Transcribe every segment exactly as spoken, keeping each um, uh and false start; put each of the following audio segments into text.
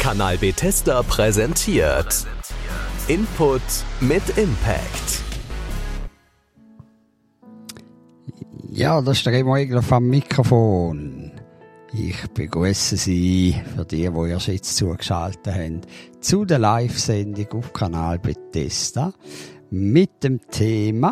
Kanal Bethesda präsentiert Input mit Impact. Ja, das ist der Remo Egler vom Mikrofon. Ich begrüße Sie, für die, die erst jetzt zugeschaltet haben, zu der Live-Sendung auf Kanal Bethesda mit dem Thema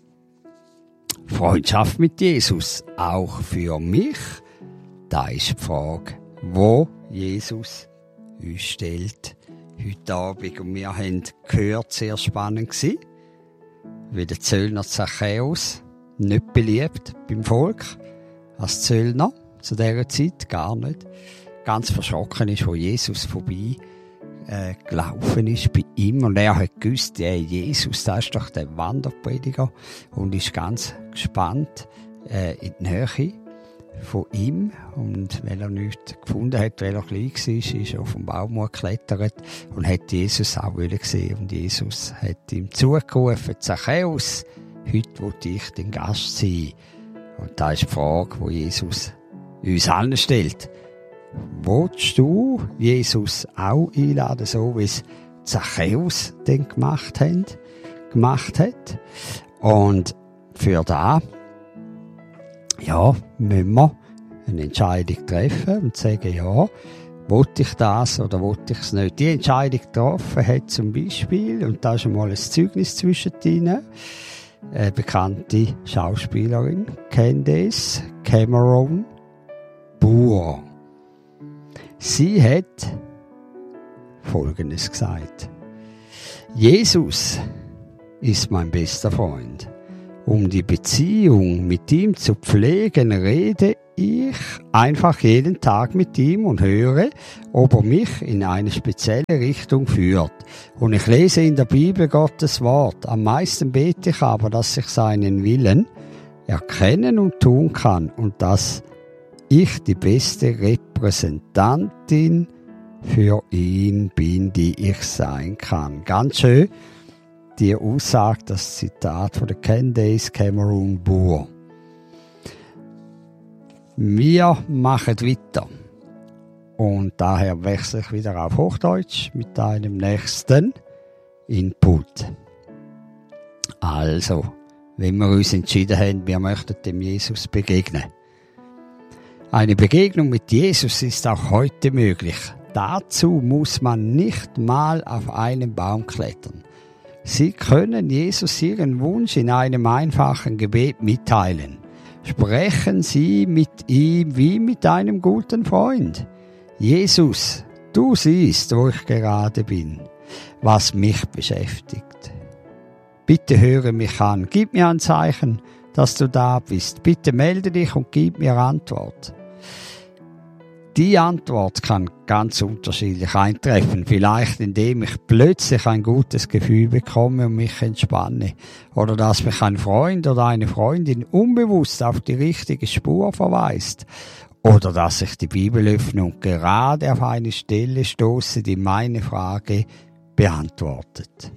Freundschaft mit Jesus. Auch für mich. Da ist die Frage, wo Jesus uns stellt heute Abend. Und wir haben gehört, sehr spannend gewesen, wie der Zöllner Zachäus, nicht beliebt beim Volk, als Zöllner, zu dieser Zeit gar nicht, ganz verschrocken ist, wo Jesus vorbei äh, gelaufen ist bei ihm. Und er hat gewusst, ja, Jesus, das ist doch der Wanderprediger, und ist ganz gespannt äh, in die Nähe von ihm. Und weil er nichts gefunden hat, weil er klein war, ist er auf den Baum geklettert und hat Jesus auch gesehen. Und Jesus hat ihm zugerufen, Zachäus, heute will ich dein Gast sein. Und da ist die Frage, die Jesus uns allen stellt. Willst du Jesus auch einladen, so wie es Zachäus denn gemacht hat? Gemacht hat? Und für das, ja, müssen wir eine Entscheidung treffen und sagen, ja, wollte ich das oder wollte ich es nicht. Die Entscheidung getroffen hat zum Beispiel, und da ist einmal ein Zeugnis zwischen ihnen, eine bekannte Schauspielerin, Candace Cameron Bure. Sie hat Folgendes gesagt: Jesus ist mein bester Freund. Um die Beziehung mit ihm zu pflegen, rede ich einfach jeden Tag mit ihm und höre, ob er mich in eine spezielle Richtung führt. Und ich lese in der Bibel Gottes Wort. Am meisten bete ich aber, dass ich seinen Willen erkennen und tun kann und dass ich die beste Repräsentantin für ihn bin, die ich sein kann. Ganz schön. Die Aussage, das Zitat von der Candace Cameron Bure. Wir machen weiter. Und daher wechsle ich wieder auf Hochdeutsch mit einem nächsten Input. Also, wenn wir uns entschieden haben, wir möchten dem Jesus begegnen. Eine Begegnung mit Jesus ist auch heute möglich. Dazu muss man nicht mal auf einen Baum klettern. Sie können Jesus Ihren Wunsch in einem einfachen Gebet mitteilen. Sprechen Sie mit ihm wie mit einem guten Freund. Jesus, du siehst, wo ich gerade bin, was mich beschäftigt. Bitte höre mich an, gib mir ein Zeichen, dass du da bist. Bitte melde dich und gib mir Antwort. Die Antwort kann ganz unterschiedlich eintreffen. Vielleicht indem ich plötzlich ein gutes Gefühl bekomme und mich entspanne. Oder dass mich ein Freund oder eine Freundin unbewusst auf die richtige Spur verweist. Oder dass ich die Bibel öffne und gerade auf eine Stelle stoße, die meine Frage beantwortet.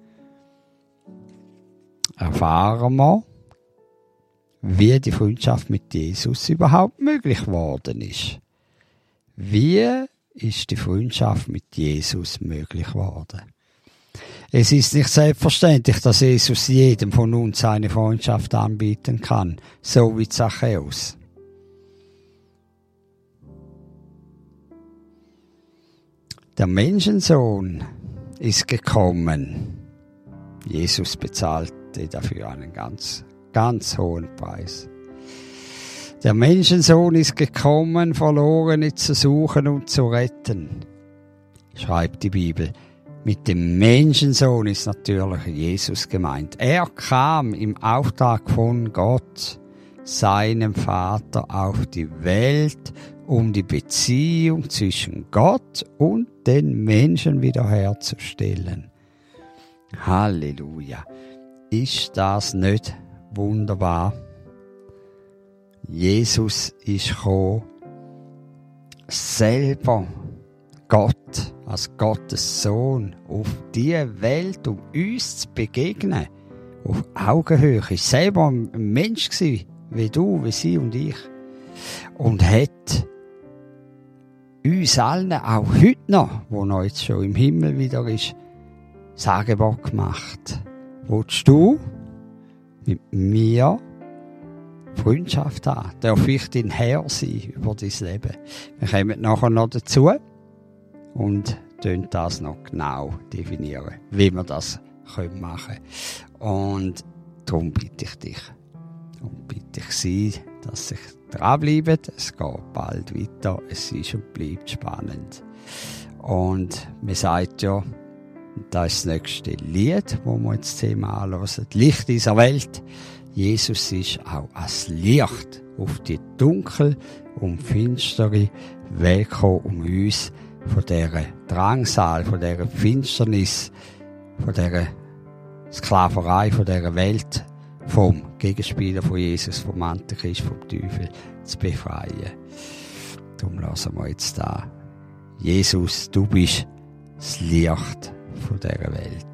Erfahren wir, wie die Freundschaft mit Jesus überhaupt möglich geworden ist. Wie ist die Freundschaft mit Jesus möglich geworden? Es ist nicht selbstverständlich, dass Jesus jedem von uns seine Freundschaft anbieten kann, so wie Zachäus. Der Menschensohn ist gekommen. Jesus bezahlte dafür einen ganz, ganz hohen Preis. Der Menschensohn ist gekommen, Verlorene zu suchen und zu retten, schreibt die Bibel. Mit dem Menschensohn ist natürlich Jesus gemeint. Er kam im Auftrag von Gott, seinem Vater, auf die Welt, um die Beziehung zwischen Gott und den Menschen wiederherzustellen. Halleluja! Ist das nicht wunderbar? Jesus ist gekommen, selber Gott, als Gottes Sohn, auf diese Welt, um uns zu begegnen, auf Augenhöhe. Er war selber ein Mensch gewesen, wie du, wie sie und ich. Und hat uns allen, auch heute noch, wo noch jetzt schon im Himmel wieder ist, das Angebot gemacht. Willst du mit mir Freundschaft haben? Darf ich dein Herr sein über dein Leben? Wir kommen nachher noch dazu und definieren das noch genau definieren, wie wir das machen können. Und darum bitte ich dich und bitte ich sie, dass ich dranbleiben. Es geht bald weiter. Es ist und bleibt spannend. Und man sagt ja, das ist das nächste Lied, das wir jetzt zehnmal anhören. Licht dieser Welt. Jesus ist auch als Licht auf die dunkel und finstere Welt gekommen, um uns von dieser Drangsal, von dieser Finsternis, von dieser Sklaverei, von dieser Welt, vom Gegenspieler von Jesus, vom Antichrist, vom Teufel zu befreien. Darum lassen wir jetzt da. Jesus, du bist das Licht von dieser Welt.